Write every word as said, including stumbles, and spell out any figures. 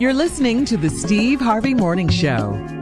You're listening to the Steve Harvey Morning Show.